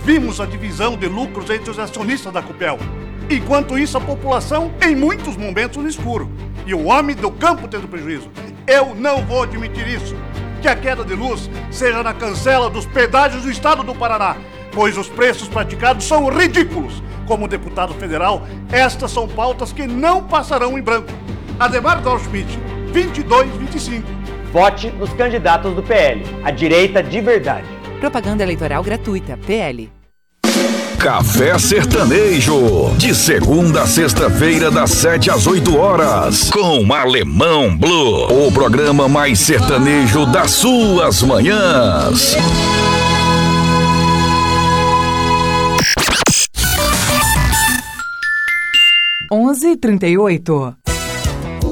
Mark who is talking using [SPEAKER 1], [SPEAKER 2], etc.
[SPEAKER 1] vimos a divisão de lucros entre os acionistas da Copel. Enquanto isso, a população, em muitos momentos, no escuro. E o homem do campo tendo prejuízo. Eu não vou admitir isso. Que a queda de luz seja na cancela dos pedágios do estado do Paraná, pois os preços praticados são ridículos. Como deputado federal, estas são pautas que não passarão em branco. Ademar Goldschmidt, 2225.
[SPEAKER 2] Vote nos candidatos do PL, a direita de verdade.
[SPEAKER 3] Propaganda eleitoral gratuita, PL.
[SPEAKER 4] Café Sertanejo, de segunda a sexta-feira, das 7 às 8 horas, com Alemão Blue, o programa mais sertanejo das suas manhãs.
[SPEAKER 3] 11h38.